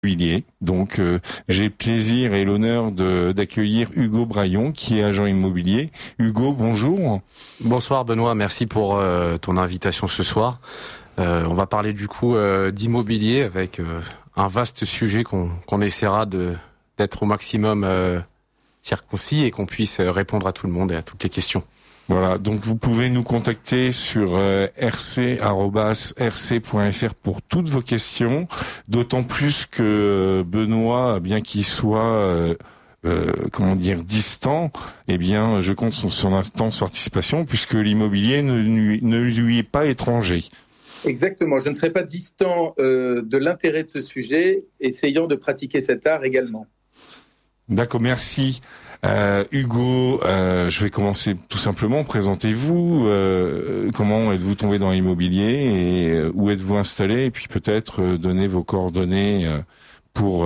immobilier. Donc, j'ai le plaisir et l'honneur d'accueillir Hugo Braillon, qui est agent immobilier. Hugo, bonjour. Bonsoir Benoît, merci pour ton invitation ce soir. On va parler du coup d'immobilier avec un vaste sujet qu'on essaiera d'être au maximum circoncis et qu'on puisse répondre à tout le monde et à toutes les questions. Voilà, donc vous pouvez nous contacter sur rc@rc.fr pour toutes vos questions, d'autant plus que Benoît, bien qu'il soit distant, eh bien je compte sur son intense participation puisque l'immobilier ne lui est pas étranger. Exactement, je ne serai pas distant de l'intérêt de ce sujet, essayant de pratiquer cet art également. D'accord, merci. Hugo, je vais commencer tout simplement. Présentez-vous. Comment êtes-vous tombé dans l'immobilier et où êtes-vous installé? Et puis peut-être donner vos coordonnées pour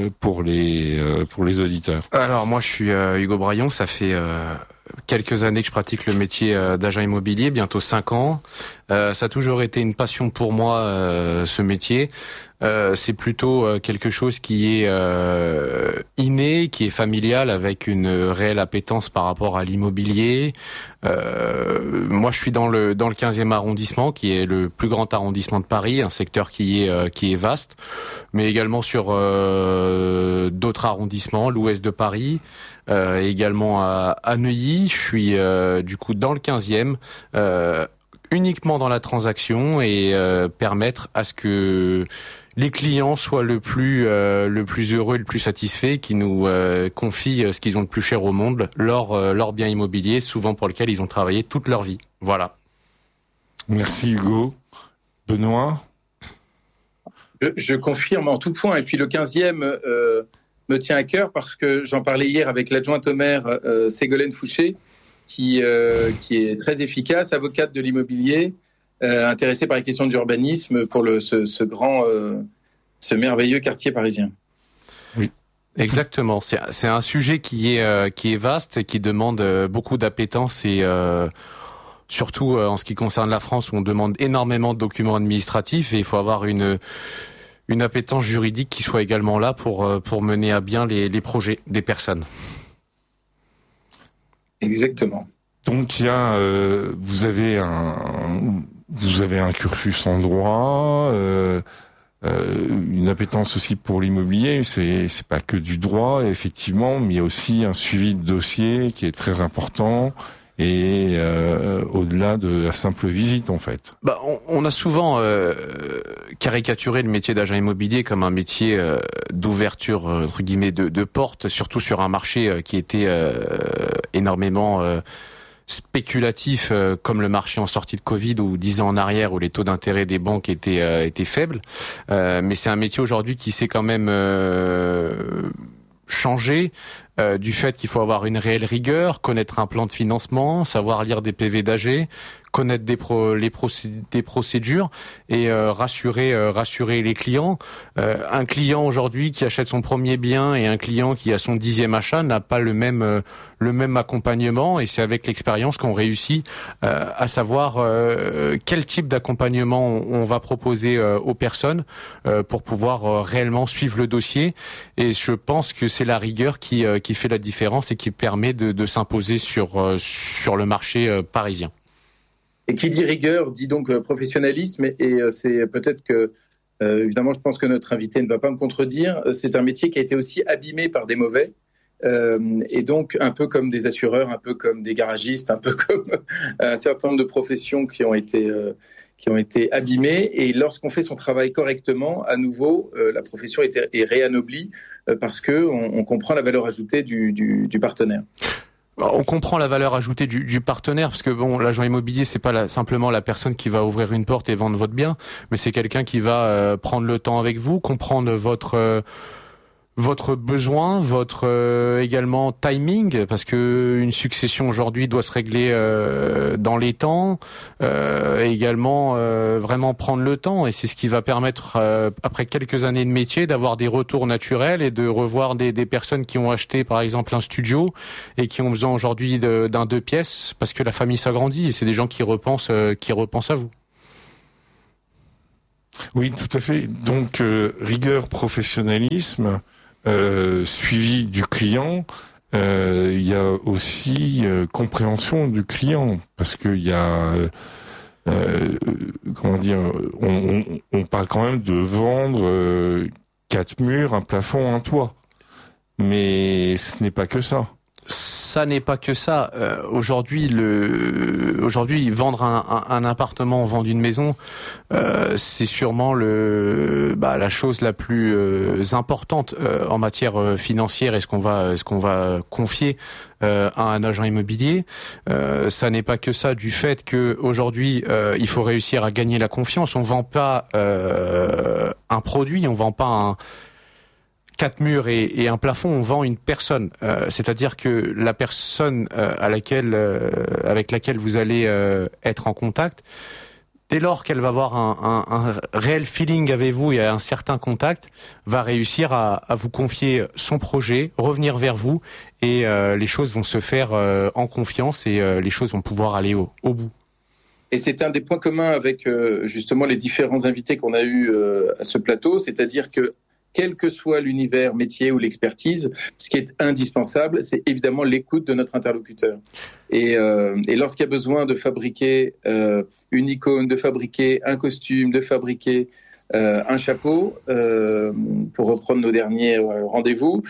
les auditeurs. Alors moi je suis Hugo Braillon, ça fait quelques années que je pratique le métier d'agent immobilier, bientôt 5 ans. Ça a toujours été une passion pour moi, ce métier. C'est plutôt quelque chose qui est inné, qui est familial, avec une réelle appétence par rapport à l'immobilier. Moi, je suis dans le 15e arrondissement, qui est le plus grand arrondissement de Paris, un secteur qui est vaste, mais également sur d'autres arrondissements, l'ouest de Paris, également à Neuilly. Je suis du coup dans le 15e. Uniquement dans la transaction et permettre à ce que les clients soient le plus heureux et le plus satisfaits, qui nous confient ce qu'ils ont de plus cher au monde, leur bien immobilier, souvent pour lequel ils ont travaillé toute leur vie. Voilà. Merci Hugo. Benoît? Je confirme en tout point. Et puis le 15e me tient à cœur parce que j'en parlais hier avec l'adjointe au maire Ségolène Fouché, qui est très efficace, avocate de l'immobilier, intéressée par les questions d'urbanisme pour ce merveilleux quartier parisien. Oui, exactement. C'est un sujet qui est vaste et qui demande beaucoup d'appétence et surtout en ce qui concerne la France où on demande énormément de documents administratifs et il faut avoir une appétence juridique qui soit également là pour mener à bien les projets des personnes. Exactement. Donc il y a vous avez un cursus en droit, une appétence aussi pour l'immobilier. C'est pas que du droit effectivement, mais il y a aussi un suivi de dossier qui est très important. Et au-delà de la simple visite, en fait. On a souvent caricaturé le métier d'agent immobilier comme un métier d'ouverture entre guillemets de porte, surtout sur un marché qui était énormément spéculatif, comme le marché en sortie de Covid ou 10 ans en arrière où les taux d'intérêt des banques étaient faibles. Mais c'est un métier aujourd'hui qui s'est quand même changé. Du fait qu'il faut avoir une réelle rigueur, connaître un plan de financement, savoir lire des PV d'AG, connaître des procédures et rassurer les clients. Un client aujourd'hui qui achète son premier bien et un client qui a son 10e achat n'a pas le même accompagnement et c'est avec l'expérience qu'on réussit à savoir quel type d'accompagnement on va proposer aux personnes pour pouvoir réellement suivre le dossier. Et je pense que c'est la rigueur qui fait la différence et qui permet de s'imposer sur le marché parisien. Et qui dit rigueur dit donc professionnalisme et c'est peut-être que évidemment je pense que notre invité ne va pas me contredire, c'est un métier qui a été aussi abîmé par des mauvais et donc un peu comme des assureurs, un peu comme des garagistes, un peu comme un certain nombre de professions qui ont été abîmées et lorsqu'on fait son travail correctement, à nouveau la profession est réanoblie parce que on comprend la valeur ajoutée du partenaire. On comprend la valeur ajoutée du partenaire parce que l'agent immobilier c'est pas simplement la personne qui va ouvrir une porte et vendre votre bien, mais c'est quelqu'un qui va prendre le temps avec vous, comprendre votre besoin, votre également timing, parce que une succession aujourd'hui doit se régler dans les temps, également vraiment prendre le temps, et c'est ce qui va permettre après quelques années de métier d'avoir des retours naturels et de revoir des personnes qui ont acheté par exemple un studio et qui ont besoin aujourd'hui d'un 2 pièces parce que la famille s'agrandit et c'est des gens qui repensent à vous. Oui, tout à fait. Donc rigueur, professionnalisme, suivi du client. Il y a aussi compréhension du client, parce qu'il y a comment dire, on parle quand même de vendre 4 murs, un plafond, un toit, mais ce n'est pas que ça. Ça n'est pas que ça. Aujourd'hui, vendre un appartement, vendre une maison, c'est sûrement la chose la plus importante en matière financière et ce qu'on va confier à un agent immobilier. Ça n'est pas que ça, du fait que aujourd'hui, il faut réussir à gagner la confiance. On vend pas un produit, on vend pas 4 murs et un plafond, on vend une personne. C'est-à-dire que la personne avec laquelle vous allez être en contact, dès lors qu'elle va avoir un réel feeling avec vous et un certain contact, va réussir à vous confier son projet, revenir vers vous, et les choses vont se faire en confiance et les choses vont pouvoir aller au bout. Et c'est un des points communs avec justement les différents invités qu'on a eus à ce plateau, c'est-à-dire que quel que soit l'univers métier ou l'expertise, ce qui est indispensable, c'est évidemment l'écoute de notre interlocuteur. Et lorsqu'il y a besoin de fabriquer une icône, de fabriquer un costume, de fabriquer un chapeau, pour reprendre nos derniers rendez-vous,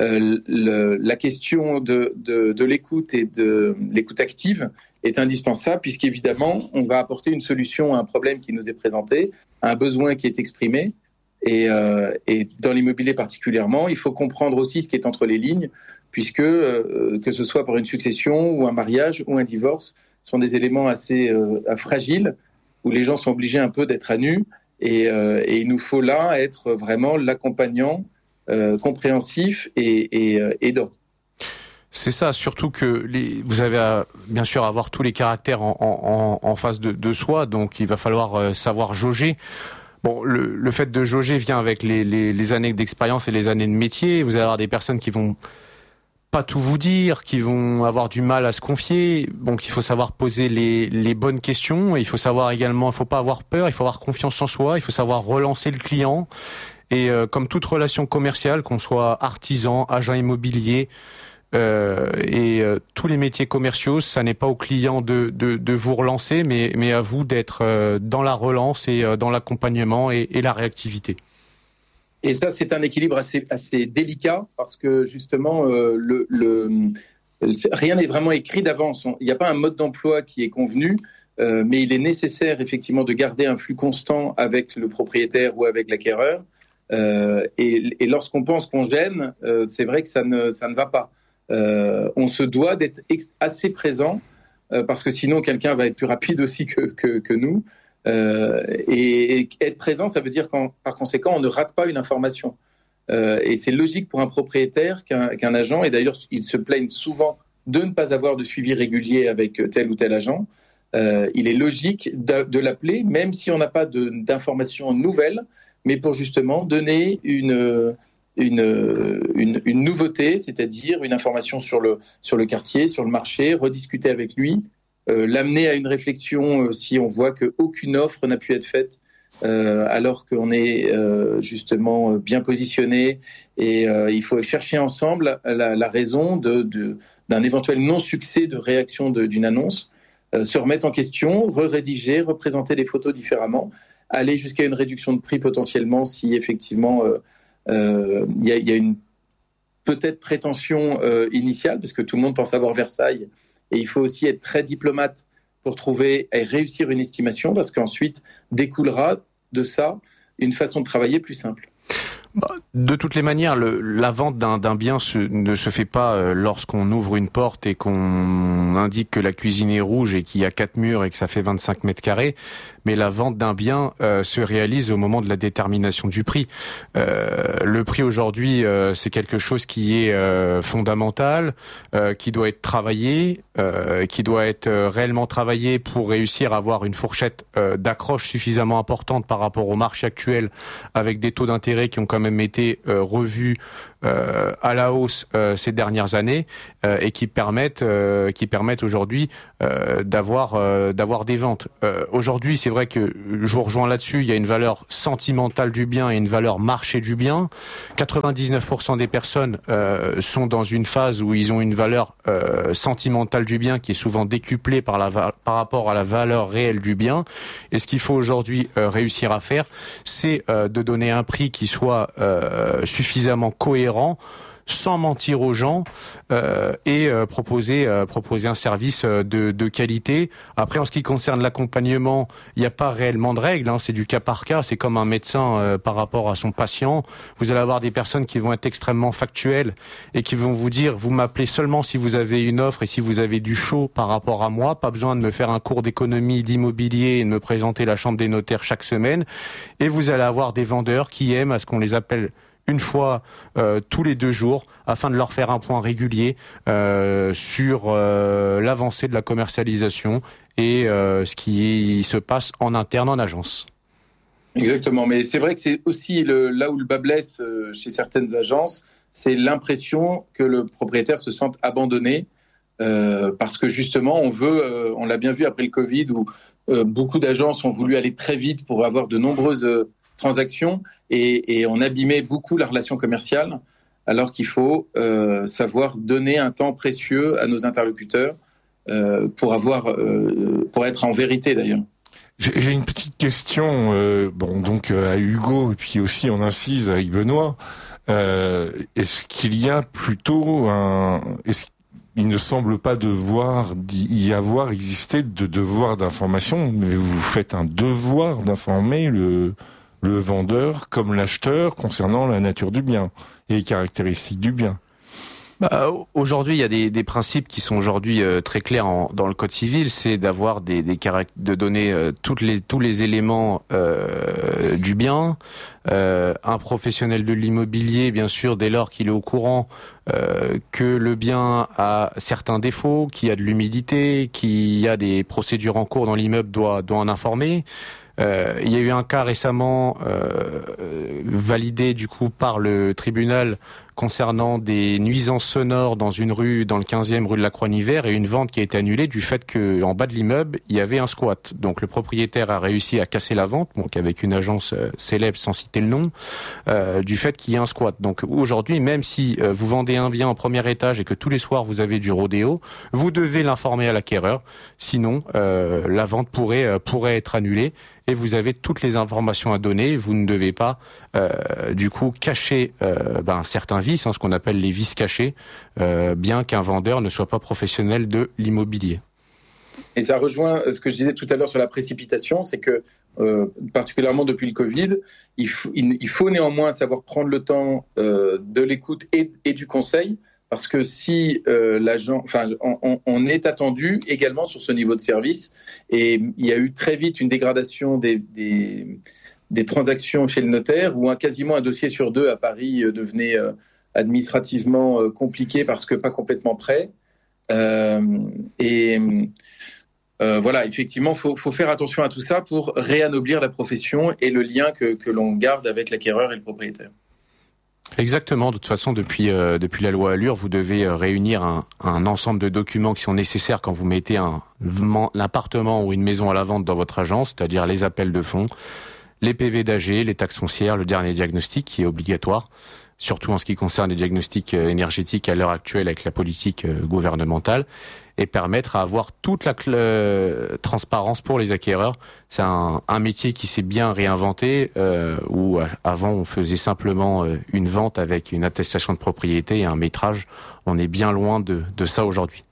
la question de l'écoute et de l'écoute active est indispensable, puisqu'évidemment, on va apporter une solution à un problème qui nous est présenté, à un besoin qui est exprimé. Et dans l'immobilier particulièrement, il faut comprendre aussi ce qui est entre les lignes, puisque que ce soit pour une succession ou un mariage ou un divorce, sont des éléments assez fragiles où les gens sont obligés un peu d'être à nu. Et il nous faut là être vraiment l'accompagnant compréhensif et aidant. C'est ça, surtout que vous avez bien sûr avoir tous les caractères en face de soi, donc il va falloir savoir jauger. Bon, le fait de jauger vient avec les années d'expérience et les années de métier. Vous allez avoir des personnes qui vont pas tout vous dire, qui vont avoir du mal à se confier. Donc il faut savoir poser les bonnes questions. Et il faut savoir également, il faut pas avoir peur, il faut avoir confiance en soi, il faut savoir relancer le client. Et comme toute relation commerciale, qu'on soit artisan, agent immobilier, tous les métiers commerciaux, ça n'est pas au client de vous relancer, mais à vous d'être dans la relance et dans l'accompagnement et la réactivité. Et ça, c'est un équilibre assez délicat, parce que justement, rien n'est vraiment écrit d'avance. Il n'y a pas un mode d'emploi qui est convenu, mais il est nécessaire effectivement de garder un flux constant avec le propriétaire ou avec l'acquéreur. Et lorsqu'on pense qu'on gêne, c'est vrai que ça ne va pas. On se doit d'être assez présent, parce que sinon quelqu'un va être plus rapide aussi que nous. Et être présent, ça veut dire par conséquent, on ne rate pas une information. Et c'est logique pour un propriétaire qu'un agent, et d'ailleurs ils se plaignent souvent de ne pas avoir de suivi régulier avec tel ou tel agent. Il est logique de l'appeler, même si on n'a pas d'informations nouvelles, mais pour justement donner une nouveauté, c'est-à-dire une information sur le quartier, sur le marché, rediscuter avec lui, l'amener à une réflexion si on voit qu'aucune offre n'a pu être faite alors qu'on est justement bien positionné, et il faut chercher ensemble la raison d'un éventuel non-succès de réaction d'une annonce, se remettre en question, rédiger, représenter les photos différemment, aller jusqu'à une réduction de prix potentiellement si effectivement il y a une peut-être prétention initiale, parce que tout le monde pense avoir Versailles, et il faut aussi être très diplomate pour trouver et réussir une estimation, parce qu'ensuite découlera de ça une façon de travailler plus simple. De toutes les manières, la vente d'un bien ne se fait pas lorsqu'on ouvre une porte et qu'on indique que la cuisine est rouge et qu'il y a 4 murs et que ça fait 25 mètres carrés. Mais la vente d'un bien se réalise au moment de la détermination du prix. Le prix aujourd'hui, c'est quelque chose qui est fondamental, qui doit être travaillé, qui doit être réellement travaillé pour réussir à avoir une fourchette d'accroche suffisamment importante par rapport au marché actuel, avec des taux d'intérêt qui ont quand même été été revus à la hausse ces dernières années et qui permettent aujourd'hui d'avoir des ventes. Aujourd'hui, c'est vrai que je vous rejoins là-dessus, il y a une valeur sentimentale du bien et une valeur marché du bien. 99% des personnes sont dans une phase où ils ont une valeur sentimentale du bien qui est souvent décuplée par rapport à la valeur réelle du bien. Et ce qu'il faut aujourd'hui réussir à faire, c'est de donner un prix qui soit suffisamment cohérent, sans mentir aux gens et proposer un service de qualité. Après, en ce qui concerne l'accompagnement, il n'y a pas réellement de règles, c'est du cas par cas, c'est comme un médecin par rapport à son patient. Vous allez avoir des personnes qui vont être extrêmement factuelles et qui vont vous dire, vous m'appelez seulement si vous avez une offre et si vous avez du chaud par rapport à moi, pas besoin de me faire un cours d'économie d'immobilier et de me présenter la chambre des notaires chaque semaine. Et vous allez avoir des vendeurs qui aiment à ce qu'on les appelle une fois tous les 2 jours, afin de leur faire un point régulier sur l'avancée de la commercialisation et ce qui se passe en interne en agence. Exactement, mais c'est vrai que c'est aussi là où le bas blesse chez certaines agences, c'est l'impression que le propriétaire se sente abandonné parce que justement on l'a bien vu après le Covid où beaucoup d'agences ont voulu aller très vite pour avoir de nombreuses transactions et on abîmait beaucoup la relation commerciale alors qu'il faut savoir donner un temps précieux à nos interlocuteurs pour être en vérité d'ailleurs. J'ai une petite question à Hugo et puis aussi on incise avec Benoît. Est-ce qu'il y a plutôt il ne semble pas y avoir existé de devoir d'information, mais vous faites un devoir d'informer le vendeur comme l'acheteur concernant la nature du bien et les caractéristiques du bien. Aujourd'hui, il y a des principes qui sont aujourd'hui très clairs dans le Code civil, c'est d'avoir de donner tous les éléments du bien. Un professionnel de l'immobilier, bien sûr, dès lors qu'il est au courant que le bien a certains défauts, qu'il y a de l'humidité, qu'il y a des procédures en cours dans l'immeuble, doit en informer. Il y a eu un cas récemment validé du coup par le tribunal concernant des nuisances sonores dans une rue, dans le 15e rue de la Croix-Niver, et une vente qui a été annulée du fait que en bas de l'immeuble, il y avait un squat. Donc le propriétaire a réussi à casser la vente, donc avec une agence célèbre sans citer le nom, du fait qu'il y ait un squat. Donc aujourd'hui, même si vous vendez un bien en premier étage et que tous les soirs vous avez du rodéo, vous devez l'informer à l'acquéreur, sinon la vente pourrait être annulée. Et vous avez toutes les informations à donner. Vous ne devez pas, du coup, cacher certains vices, ce qu'on appelle les vices cachés, bien qu'un vendeur ne soit pas professionnel de l'immobilier. Et ça rejoint ce que je disais tout à l'heure sur la précipitation, c'est que, particulièrement depuis le Covid, il faut néanmoins savoir prendre le temps de l'écoute et du conseil. Parce que si on est attendu également sur ce niveau de service, et il y a eu très vite une dégradation des transactions chez le notaire, où quasiment un dossier sur 2 à Paris devenait administrativement compliqué parce que pas complètement prêt. Voilà, effectivement, faut faire attention à tout ça pour réanoblir la profession et le lien que l'on garde avec l'acquéreur et le propriétaire. Exactement. De toute façon, depuis la loi Allure, vous devez réunir un ensemble de documents qui sont nécessaires quand vous mettez un appartement ou une maison à la vente dans votre agence, c'est-à-dire les appels de fonds, les PV d'AG, les taxes foncières, le dernier diagnostic qui est obligatoire, surtout en ce qui concerne les diagnostics énergétiques à l'heure actuelle avec la politique gouvernementale, et permettre à avoir toute la transparence pour les acquéreurs. C'est un métier qui s'est bien réinventé, où avant on faisait simplement une vente avec une attestation de propriété et un métrage. On est bien loin de ça aujourd'hui.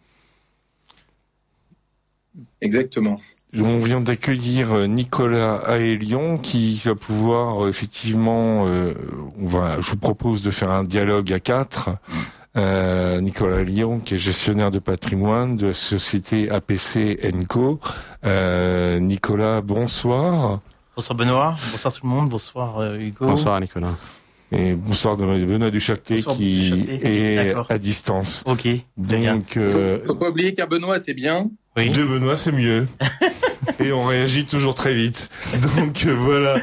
Exactement. On vient d'accueillir Nicolas Aélion qui va pouvoir effectivement, je vous propose de faire un dialogue à 4. Nicolas Lyon, qui est gestionnaire de patrimoine de la société APC & Co. Nicolas, bonsoir. Bonsoir Benoît, bonsoir tout le monde, bonsoir Hugo. Bonsoir Nicolas. Et bonsoir Benoît Duchâtelet qui est à distance. Ok. Donc, faut pas oublier qu'un Benoît c'est bien. Oui. 2 Benoît c'est mieux. Et on réagit toujours très vite. Donc voilà.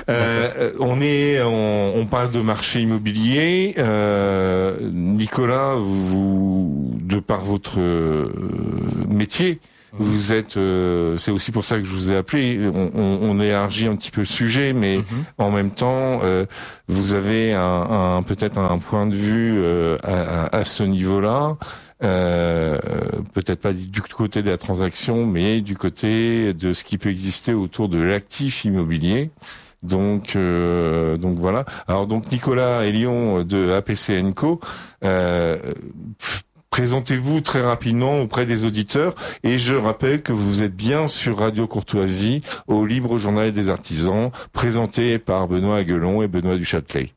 On parle de marché immobilier. Nicolas, vous, de par votre métier, vous êtes. C'est aussi pour ça que je vous ai appelé. On élargit un petit peu le sujet, mais en même temps, vous avez peut-être un point de vue à ce niveau-là. Peut-être pas du côté de la transaction, mais du côté de ce qui peut exister autour de l'actif immobilier. Donc voilà. Alors donc Nicolas Elion de APC & Co. Présentez-vous très rapidement auprès des auditeurs et je rappelle que vous êtes bien sur Radio Courtoisie au Libre Journal des Artisans, présenté par Benoît Aguelon et Benoît Duchâtelet.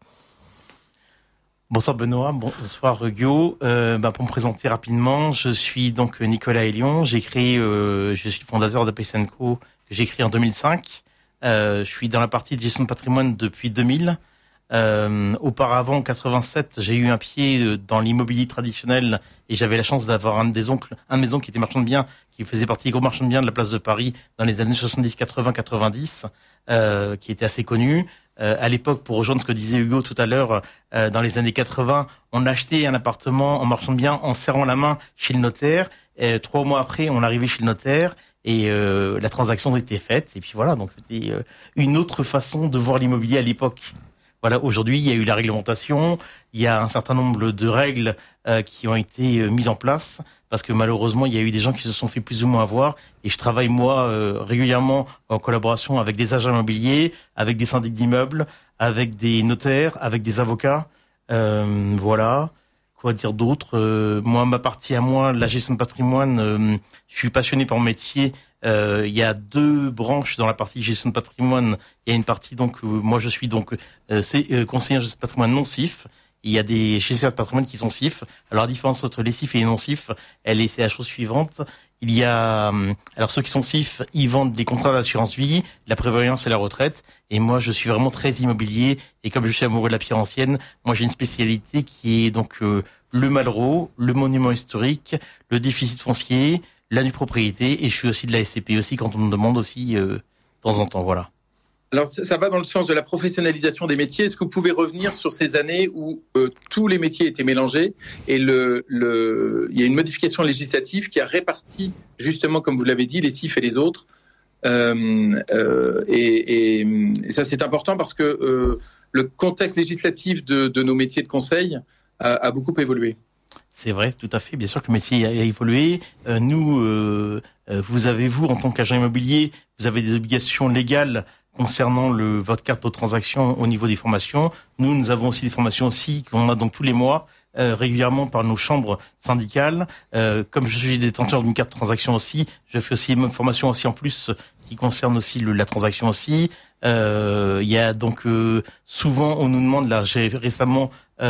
Bonsoir Benoît, bonsoir Hugo. Pour me présenter rapidement, je suis donc Nicolas Elion. Je suis fondateur d'APC & Co. que j'ai créé en 2005. Je suis dans la partie de gestion de patrimoine depuis 2000. Auparavant, en 87, j'ai eu un pied dans l'immobilier traditionnel et j'avais la chance d'avoir un de mes oncles qui était marchand de biens, qui faisait partie des gros marchands de biens de la place de Paris dans les années 70, 80, 90, qui était assez connu. À l'époque, pour rejoindre ce que disait Hugo tout à l'heure, dans les années 80, on achetait un appartement en marchand de biens en serrant la main chez le notaire. 3 mois après, on arrivait chez le notaire et la transaction était faite. Et puis voilà, donc c'était une autre façon de voir l'immobilier à l'époque. Voilà, aujourd'hui, il y a eu la réglementation, il y a un certain nombre de règles qui ont été mises en place, parce que malheureusement, il y a eu des gens qui se sont fait plus ou moins avoir, et je travaille, moi, régulièrement en collaboration avec des agents immobiliers, avec des syndics d'immeubles, avec des notaires, avec des avocats, voilà. Quoi dire d'autre? Moi, ma partie à moi, la gestion de patrimoine, je suis passionné par mon métier. Il y a 2 branches dans la partie gestion de patrimoine. Il y a une partie donc moi je suis donc conseiller en gestion de patrimoine non CIF. Il y a des gestionnaires de patrimoine qui sont CIF. Alors la différence entre les CIF et les non CIF, c'est la chose suivante. Il y a alors ceux qui sont CIF, ils vendent des contrats d'assurance vie, la prévoyance et la retraite. Et moi je suis vraiment très immobilier. Et comme je suis amoureux de la pierre ancienne, moi j'ai une spécialité qui est donc le Malraux, le monument historique, le déficit foncier, la nue propriété, et je suis aussi de la SCP aussi quand on me demande aussi de temps en temps, voilà. Alors ça va dans le sens de la professionnalisation des métiers. Est-ce que vous pouvez revenir sur ces années où tous les métiers étaient mélangés et il y a une modification législative qui a réparti justement, comme vous l'avez dit, les CIF et les autres. Et ça c'est important parce que le contexte législatif de nos métiers de conseil a beaucoup évolué. C'est vrai, tout à fait. Bien sûr que le métier a évolué. Vous, en tant qu'agent immobilier, vous avez des obligations légales concernant votre carte de transaction au niveau des formations. Nous avons aussi des formations aussi qu'on a donc tous les mois, régulièrement par nos chambres syndicales. Comme je suis détenteur d'une carte de transaction aussi, je fais aussi une formation aussi en plus qui concerne aussi la transaction aussi. Il y a donc souvent on nous demande là, j'ai récemment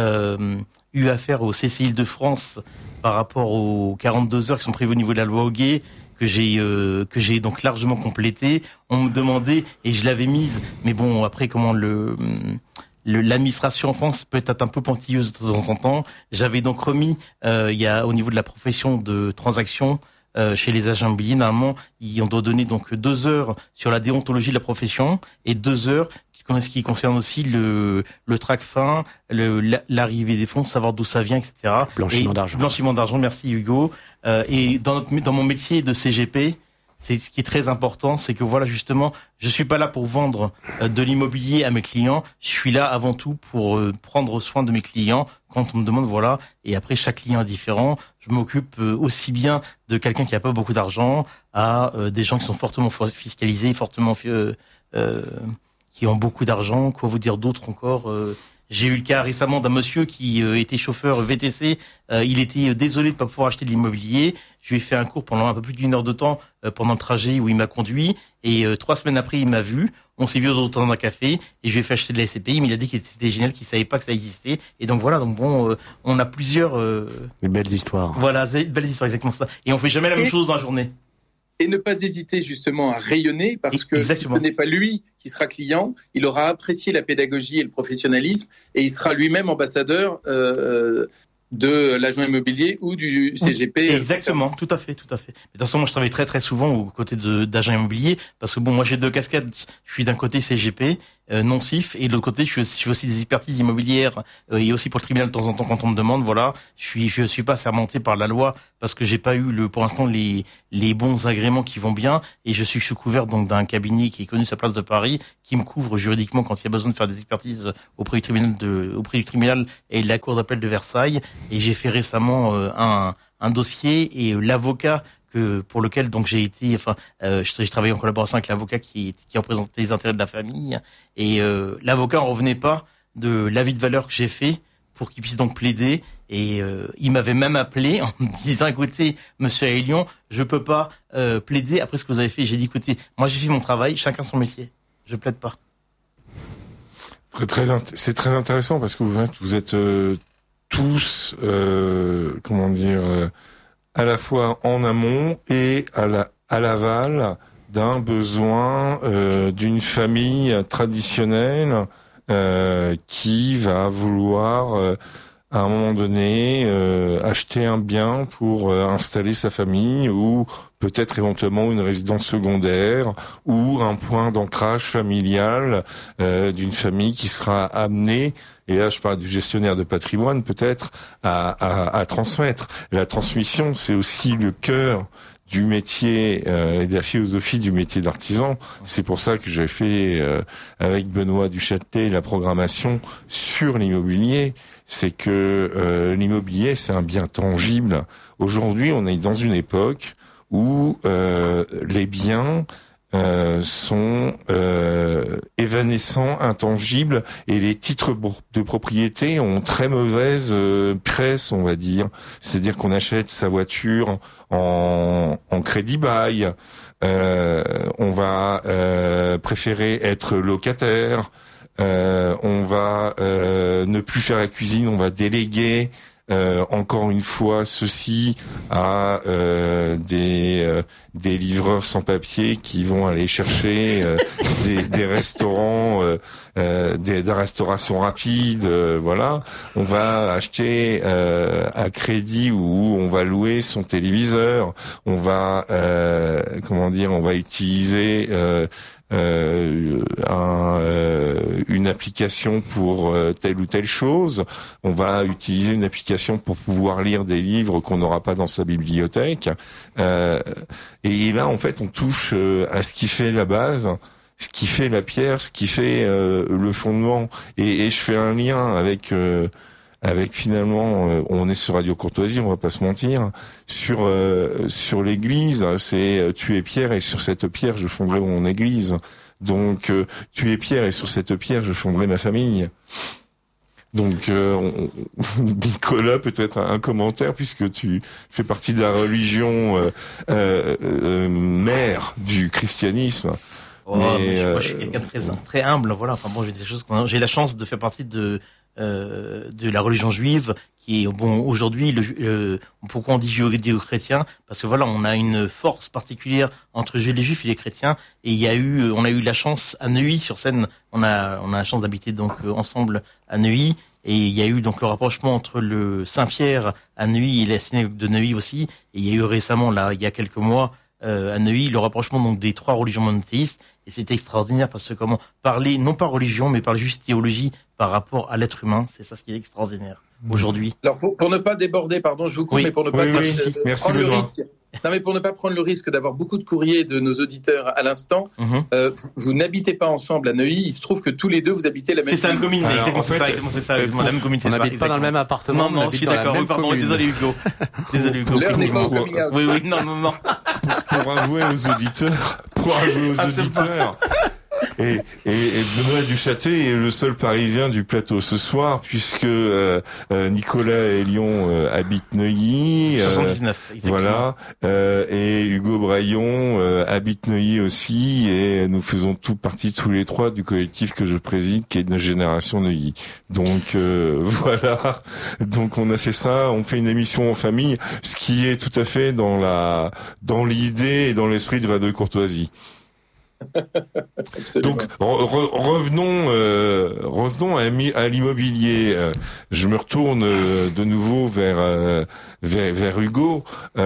eu affaire au CCI Île-de-France par rapport aux 42 heures qui sont prévues au niveau de la loi Hoguet, que j'ai donc largement complété. On me demandait et je l'avais mise, mais bon après comment l'administration en France peut être un peu pointilleuse de temps en temps. J'avais donc remis il y a au niveau de la profession de transaction chez les agents immobiliers, normalement on doit donner donc 2 heures sur la déontologie de la profession et 2 heures ce qui concerne aussi le TRACFIN, l'arrivée des fonds, savoir d'où ça vient, etc. Blanchiment d'argent. Blanchiment d'argent, merci Hugo. Et dans mon métier de CGP, c'est ce qui est très important, c'est que voilà justement, je suis pas là pour vendre de l'immobilier à mes clients, je suis là avant tout pour prendre soin de mes clients quand on me demande voilà. Et après chaque client est différent. Je m'occupe aussi bien de quelqu'un qui a pas beaucoup d'argent à des gens qui sont fortement fiscalisés, fortement qui ont beaucoup d'argent. Quoi vous dire d'autre encore? J'ai eu le cas récemment d'un monsieur qui était chauffeur VTC. Il était désolé de pas pouvoir acheter de l'immobilier. Je lui ai fait un cours pendant un peu plus d'1 heure de temps pendant le trajet où il m'a conduit. Et 3 semaines après, il m'a vu. On s'est vu autour d'un café et je lui ai fait acheter de la SCPI. Mais il a dit que c'était génial, qu'il savait pas que ça existait. Et donc voilà. Donc bon, on a plusieurs. Des belles histoires. Voilà, belles histoires, exactement ça. Et on fait jamais la même chose dans la journée. Et ne pas hésiter justement à rayonner parce que si ce n'est pas lui qui sera client, il aura apprécié la pédagogie et le professionnalisme et il sera lui-même ambassadeur de l'agent immobilier ou du CGP. Exactement, tout à fait. Mais de toute façon, moi, je travaille très très souvent aux côtés d'agents immobiliers parce que bon, moi, j'ai deux casquettes. Je suis d'un côté CGP, non CIF, et de l'autre côté, je fais aussi des expertises immobilières et aussi pour le tribunal de temps en temps quand on me demande. Voilà, je suis pas assermenté par la loi parce que j'ai pas eu pour l'instant les bons agréments qui vont bien, et je suis sous couvert donc d'un cabinet qui est connu sur la place de Paris, qui me couvre juridiquement quand il y a besoin de faire des expertises auprès du tribunal et de la cour d'appel de Versailles. Et j'ai fait récemment un dossier, et l'avocat pour lequel donc j'ai travaillé en collaboration avec l'avocat qui représentait les intérêts de la famille, et l'avocat en revenait pas de l'avis de valeur que j'ai fait pour qu'il puisse donc plaider, et il m'avait même appelé en me disant écoutez monsieur Aelion, je peux pas plaider après ce que vous avez fait. J'ai dit écoutez, moi j'ai fait mon travail, chacun son métier, je plaide pas. C'est très intéressant parce que vous êtes tous, à la fois en amont et à l'aval d'un besoin d'une famille traditionnelle qui va vouloir à un moment donné acheter un bien pour installer sa famille, ou peut-être éventuellement une résidence secondaire, ou un point d'ancrage familial d'une famille qui sera amenée, et là je parle du gestionnaire de patrimoine, peut-être à transmettre. La transmission, c'est aussi le cœur du métier et de la philosophie du métier d'artisan. C'est pour ça que j'ai fait avec Benoît Duchâtelet la programmation sur l'immobilier. C'est que l'immobilier, c'est un bien tangible. Aujourd'hui, on est dans une époque où les biens sont évanescents, intangibles, et les titres de propriété ont très mauvaise presse, on va dire. C'est-à-dire qu'on achète sa voiture en crédit bail, on va préférer être locataire, on va ne plus faire la cuisine, on va déléguer encore une fois ceci à des livreurs sans papier qui vont aller chercher des restaurants, des restaurations rapides, voilà. On va acheter à crédit, ou on va louer son téléviseur. On va on va utiliser une application pour telle ou telle chose. On va utiliser une application pour pouvoir lire des livres qu'on n'aura pas dans sa bibliothèque. Et là, en fait, on touche à ce qui fait la base, ce qui fait la pierre, ce qui fait le fondement. Et je fais un lien avec finalement, on est sur Radio Courtoisie, on va pas se mentir, sur l'église, c'est tu es pierre et sur cette pierre je fonderai mon église. Donc tu es pierre et sur cette pierre je fonderai ma famille. Donc Nicolas, peut-être un commentaire, puisque tu fais partie de la religion mère du christianisme. Moi je suis quelqu'un de très humble, voilà. Enfin bon, j'ai la chance de faire partie de la religion juive, qui est aujourd'hui pourquoi on dit judéo-chrétien, parce que voilà, on a une force particulière entre les juifs et les chrétiens, et on a eu la chance à Neuilly-sur-Seine, on a la chance d'habiter donc ensemble à Neuilly, et il y a eu donc le rapprochement entre le Saint-Pierre à Neuilly et la synagogue de Neuilly aussi, et il y a eu récemment, là, il y a quelques mois, à Neuilly, le rapprochement donc des trois religions monothéistes, et c'est extraordinaire parce que parler, non pas religion, mais parler juste théologie par rapport à l'être humain, c'est ça ce qui est extraordinaire aujourd'hui. Alors pour ne pas déborder, pardon, je vous coupe, mais pour ne pas prendre le risque. Non, mais pour ne pas prendre le risque d'avoir beaucoup de courriers de nos auditeurs à l'instant, vous n'habitez pas ensemble à Neuilly. Il se trouve que tous les deux vous habitez la même. C'est ça, le commune. C'est ça. La même commune. On n'habite pas dans le même appartement. Non, je suis d'accord. Pardon, désolé Hugo. L'heure n'est pas au coming out. Oui, non. Pour avouer aux auditeurs. Et Benoît Duchâtelet est le seul Parisien du plateau ce soir, puisque Nicolas Aelion habite Neuilly. 79, voilà. Et Hugo Braillon habite Neuilly aussi, et nous faisons partie tous les trois du collectif que je préside, qui est de Génération Neuilly. Donc voilà. Donc on a fait ça, on fait une émission en famille, ce qui est tout à fait dans l'idée et dans l'esprit de Radio Courtoisie. Absolument. Donc revenons à l'immobilier. Je me retourne de nouveau vers Hugo.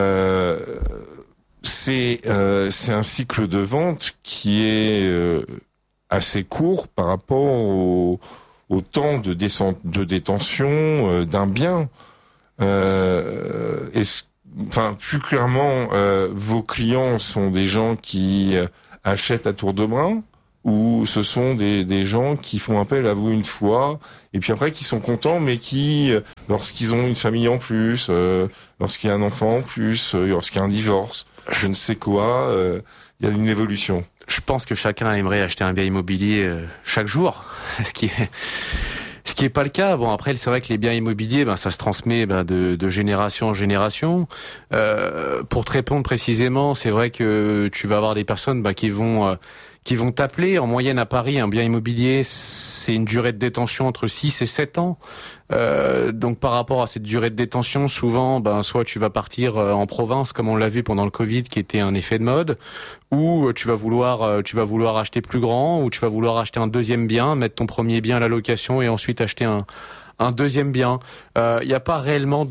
C'est un cycle de vente qui est assez court par rapport au temps de détention d'un bien. Plus clairement, vos clients sont des gens qui achètent à tour de bras, ou ce sont des gens qui font appel à vous une fois et puis après qui sont contents, mais qui, lorsqu'ils ont une famille en plus, lorsqu'il y a un enfant en plus, lorsqu'il y a un divorce, je ne sais quoi, il y a une évolution. Je pense que chacun aimerait acheter un bien immobilier chaque jour, ce qui est pas le cas. Bon, après, c'est vrai que les biens immobiliers, ça se transmet de génération en génération. Pour te répondre précisément, c'est vrai que tu vas avoir des personnes qui vont t'appeler. En moyenne à Paris, un bien immobilier, c'est une durée de détention entre 6 et 7 ans. Donc par rapport à cette durée de détention, souvent, soit tu vas partir en province, comme on l'a vu pendant le Covid, qui était un effet de mode, ou tu vas vouloir acheter plus grand, ou tu vas vouloir acheter un deuxième bien, mettre ton premier bien à la location et ensuite acheter un deuxième bien. Il n'y a pas réellement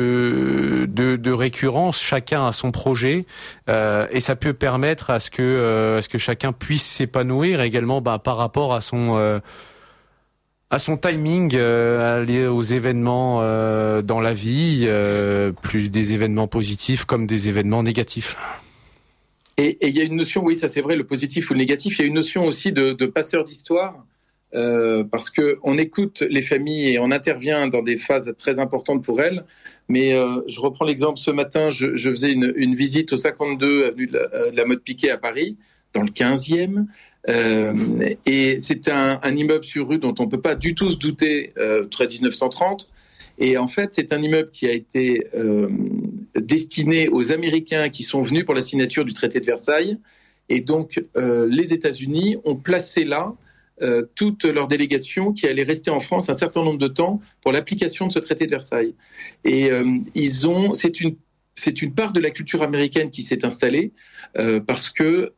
de récurrence. Chacun a son projet et ça peut permettre à ce que chacun puisse s'épanouir également par rapport à son timing, aller aux événements dans la vie, plus des événements positifs comme des événements négatifs. Et il y a une notion, oui, ça c'est vrai, le positif ou le négatif. Il y a une notion aussi de passeur d'histoire. Parce que on écoute les familles et on intervient dans des phases très importantes pour elles. Mais je reprends l'exemple. Ce matin, je faisais une visite au 52 avenue de la Motte Piquet à Paris, dans le 15e. Et c'est un immeuble sur rue dont on ne peut pas du tout se douter, très 1930. Et en fait, c'est un immeuble qui a été destiné aux Américains qui sont venus pour la signature du traité de Versailles. Et donc, les États-Unis ont placé là toute leur délégation qui allait rester en France un certain nombre de temps pour l'application de ce traité de Versailles. Et c'est une part de la culture américaine qui s'est installée parce que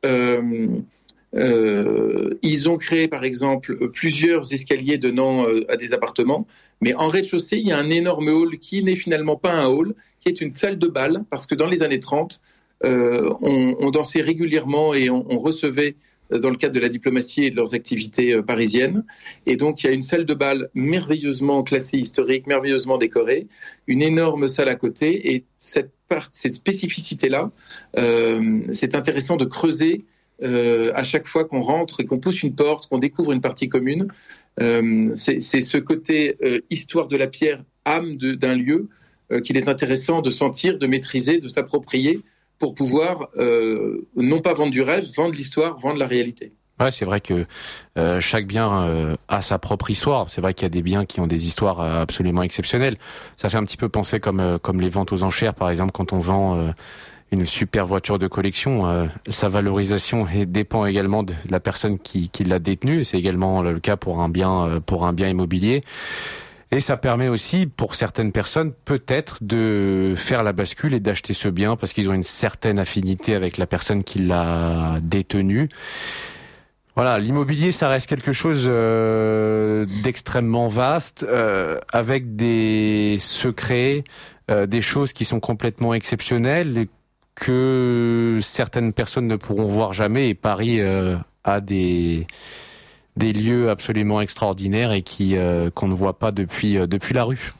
ils ont créé, par exemple, plusieurs escaliers donnant à des appartements, mais en rez-de-chaussée, il y a un énorme hall qui n'est finalement pas un hall, qui est une salle de bal, parce que dans les années 30, on dansait régulièrement et on recevait dans le cadre de la diplomatie et de leurs activités parisiennes. Et donc, il y a une salle de bal merveilleusement classée historique, merveilleusement décorée, une énorme salle à côté. Et cette spécificité-là, c'est intéressant de creuser à chaque fois qu'on rentre et qu'on pousse une porte, qu'on découvre une partie commune. C'est ce côté histoire de la pierre, âme d'un lieu, qu'il est intéressant de sentir, de maîtriser, de s'approprier pour pouvoir non pas vendre du rêve, vendre l'histoire, vendre la réalité. Ouais, c'est vrai que chaque bien a sa propre histoire. C'est vrai qu'il y a des biens qui ont des histoires absolument exceptionnelles. Ça fait un petit peu penser comme les ventes aux enchères, par exemple, quand on vend une super voiture de collection, sa valorisation dépend également de la personne qui l'a détenue. C'est également le cas pour un bien immobilier. Et ça permet aussi, pour certaines personnes, peut-être de faire la bascule et d'acheter ce bien parce qu'ils ont une certaine affinité avec la personne qui l'a détenu. Voilà, l'immobilier, ça reste quelque chose d'extrêmement vaste, avec des secrets, des choses qui sont complètement exceptionnelles que certaines personnes ne pourront voir jamais. Et Paris a des lieux absolument extraordinaires et qu'on ne voit pas depuis la rue.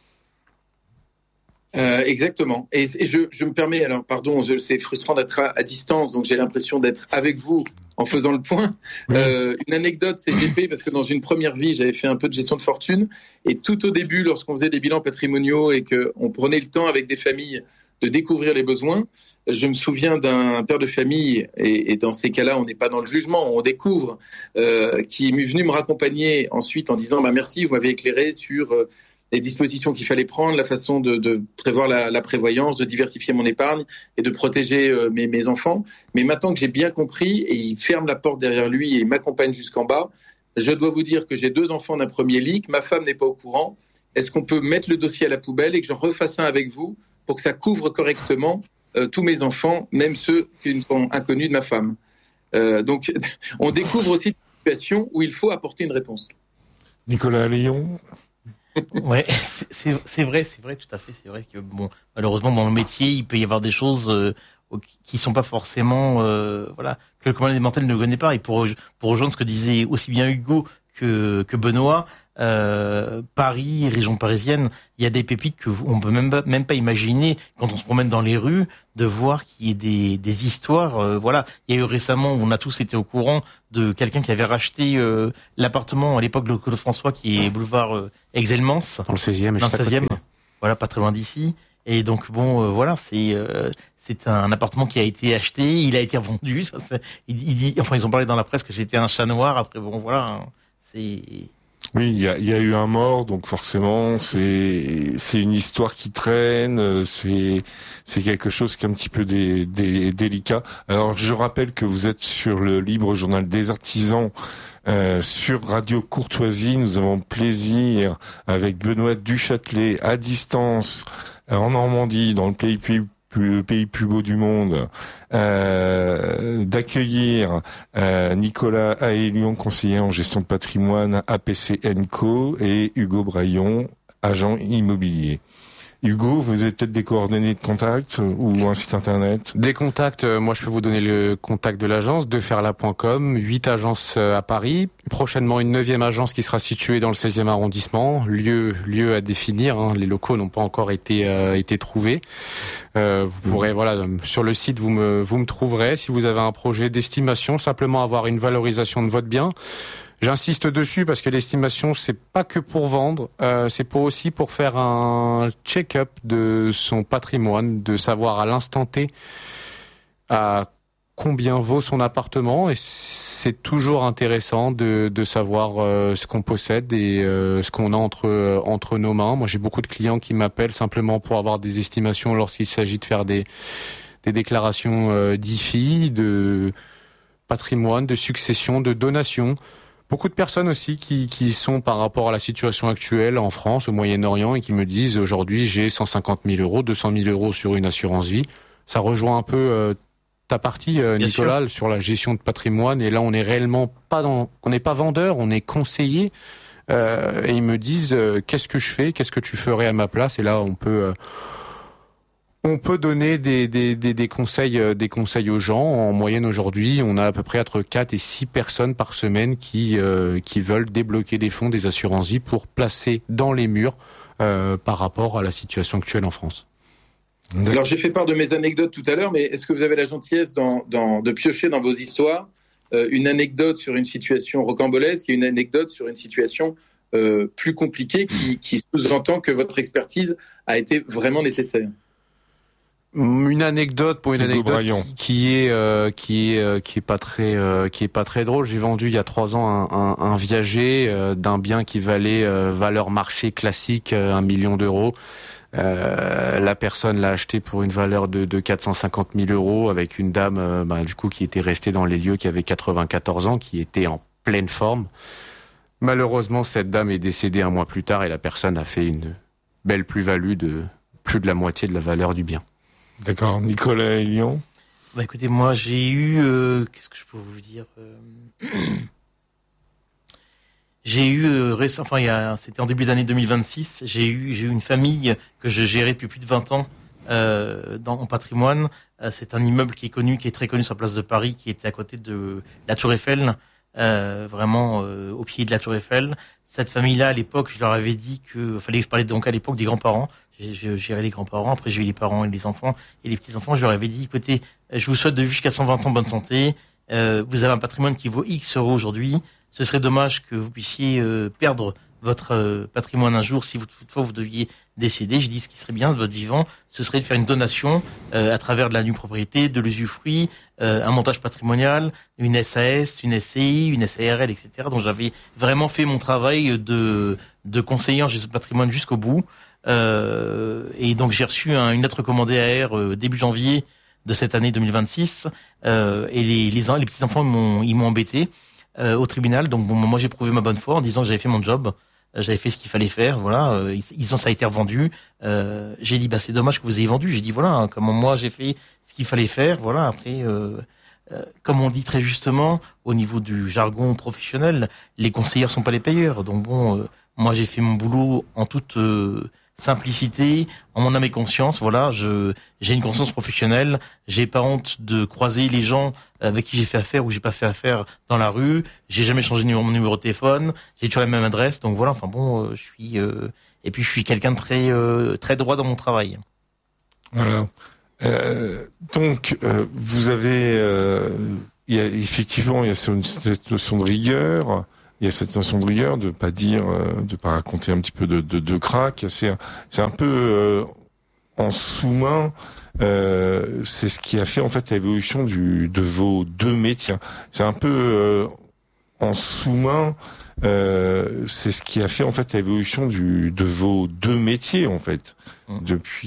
Exactement. Et je me permets, alors pardon, c'est frustrant d'être à distance, donc j'ai l'impression d'être avec vous en faisant le point. Oui. Une anecdote CGP, parce que dans une première vie, j'avais fait un peu de gestion de fortune, et tout au début, lorsqu'on faisait des bilans patrimoniaux et qu'on prenait le temps avec des familles de découvrir les besoins, je me souviens d'un père de famille, et dans ces cas-là, on n'est pas dans le jugement, on découvre, qui est venu me raccompagner ensuite en disant merci, vous m'avez éclairé sur les dispositions qu'il fallait prendre, la façon de prévoir la prévoyance, de diversifier mon épargne et de protéger mes enfants. Mais maintenant que j'ai bien compris, et il ferme la porte derrière lui et il m'accompagne jusqu'en bas, je dois vous dire que j'ai 2 enfants d'un premier lit, que ma femme n'est pas au courant. Est-ce qu'on peut mettre le dossier à la poubelle et que je refasse un avec vous pour que ça couvre correctement tous mes enfants, même ceux qui sont inconnus de ma femme? Donc, on découvre aussi une situation où il faut apporter une réponse. Nicolas Léon. Ouais, c'est vrai, tout à fait. C'est vrai que bon, malheureusement dans le métier, il peut y avoir des choses qui sont pas forcément, voilà, que le commandant des mortels ne connaît pas. Et pour rejoindre ce que disait aussi bien Hugo que Benoît, Paris, région parisienne, il y a des pépites que on peut même pas imaginer quand on se promène dans les rues de voir qu'il y ait des histoires. Voilà, il y a eu récemment, on a tous été au courant de quelqu'un qui avait racheté l'appartement à l'époque de Claude François, qui est boulevard Exelmans, dans le 16e, dans le 16e, voilà, pas très loin d'ici. Et donc bon, voilà, c'est un appartement qui a été acheté, il a été revendu. Il dit, enfin ils ont parlé dans la presse que c'était un chat noir. Après bon, voilà, hein, c'est. Oui, il y a eu un mort, donc forcément c'est une histoire qui traîne, c'est quelque chose qui est un petit peu délicat. Alors je rappelle que vous êtes sur le Libre Journal des Artisans, sur Radio Courtoisie. Nous avons plaisir avec Benoît Duchâtelet à distance en Normandie, dans le pays plus beau du monde, d'accueillir Nicolas Aélion, conseiller en gestion de patrimoine APC & et Hugo Braillon, agent immobilier. Hugo, vous avez peut-être des coordonnées de contact ou un site internet? Des contacts, moi je peux vous donner le contact de l'agence, deferla.com, 8 agences à Paris, prochainement une 9e agence qui sera située dans le 16e arrondissement, lieu à définir, hein, les locaux n'ont pas encore été trouvés. Vous pourrez, voilà, sur le site vous me trouverez. Si vous avez un projet d'estimation, simplement avoir une valorisation de votre bien. J'insiste dessus parce que l'estimation, c'est pas que pour vendre, c'est aussi pour faire un check-up de son patrimoine, de savoir à l'instant T à combien vaut son appartement. Et c'est toujours intéressant de savoir ce qu'on possède et ce qu'on a entre nos mains. Moi, j'ai beaucoup de clients qui m'appellent simplement pour avoir des estimations lorsqu'il s'agit de faire des déclarations d'IFI, de patrimoine, de succession, de donation. Beaucoup de personnes aussi qui sont par rapport à la situation actuelle en France, au Moyen-Orient, et qui me disent aujourd'hui j'ai 150 000 euros, 200 000 euros sur une assurance vie. Ça rejoint un peu ta partie, Nicolas, sûr, sur la gestion de patrimoine. Et là, on est réellement on n'est pas vendeur, on est conseiller. Et ils me disent qu'est-ce que je fais, qu'est-ce que tu ferais à ma place. Et là, on peut donner des conseils aux gens. En moyenne aujourd'hui, on a à peu près entre 4 et 6 personnes par semaine qui veulent débloquer des fonds, des assurances-vie pour placer dans les murs par rapport à la situation actuelle en France. Alors j'ai fait part de mes anecdotes tout à l'heure, mais est-ce que vous avez la gentillesse de piocher dans vos histoires une anecdote sur une situation rocambolesque et une anecdote sur une situation plus compliquée qui sous-entend que votre expertise a été vraiment nécessaire? Une anecdote qui est pas très drôle. J'ai vendu il y a 3 ans un viager d'un bien qui valait valeur marché classique 1 million d'euros. La personne l'a acheté pour une valeur de 450 000 euros avec une dame du coup qui était restée dans les lieux, qui avait 94 ans, qui était en pleine forme. Malheureusement, cette dame est décédée 1 mois plus tard et la personne a fait une belle plus-value de plus de la moitié de la valeur du bien. D'accord. Nicolas Aélion. Bah écoutez, moi j'ai eu, qu'est-ce que je peux vous dire J'ai eu c'était en début d'année 2026. J'ai eu une famille que je gérais depuis plus de 20 ans dans mon patrimoine. C'est un immeuble qui est très connu sur la place de Paris, qui était à côté de la Tour Eiffel, vraiment au pied de la Tour Eiffel. Cette famille-là, à l'époque, je leur avais dit que je parlais donc à l'époque des grands-parents. Je gérais les grands-parents, après j'ai eu les parents et les enfants et les petits-enfants. Je leur avais dit, écoutez, je vous souhaite de vivre jusqu'à 120 ans bonne santé. Vous avez un patrimoine qui vaut X euros aujourd'hui. Ce serait dommage que vous puissiez perdre votre patrimoine un jour si toutefois vous deviez décéder. J'ai dit, ce qui serait bien de votre vivant, ce serait de faire une donation à travers de la nue propriété, de l'usufruit, un montage patrimonial, une SAS, une SCI, une SARL, etc. Donc j'avais vraiment fait mon travail de conseiller en gestion de patrimoine jusqu'au bout. Et donc j'ai reçu une lettre commandée AR début janvier de cette année 2026. Et les petits enfants ils m'ont embêté au tribunal. Donc bon, moi j'ai prouvé ma bonne foi en disant que j'avais fait mon job, j'avais fait ce qu'il fallait faire. Voilà, ça a été revendu. J'ai dit c'est dommage que vous ayez vendu. J'ai dit voilà, comment moi j'ai fait ce qu'il fallait faire. Voilà, après comme on dit très justement, au niveau du jargon professionnel, les conseillers sont pas les payeurs. Donc bon, moi j'ai fait mon boulot en toute simplicité, en mon âme et conscience. Voilà, j'ai une conscience professionnelle. J'ai pas honte de croiser les gens avec qui j'ai fait affaire ou j'ai pas fait affaire dans la rue. J'ai jamais changé mon numéro de téléphone. J'ai toujours la même adresse. Donc voilà. Enfin bon, je suis et puis je suis quelqu'un de très droit dans mon travail. Voilà. Donc, vous avez, il y a effectivement, il y a cette notion de rigueur. Il y a cette notion de rigueur, de pas dire, de pas raconter un petit peu de crack. C'est un peu en sous-main. C'est ce qui a fait en fait l'évolution de vos deux métiers. C'est un peu en sous-main. C'est ce qui a fait en fait l'évolution de vos deux métiers en fait depuis.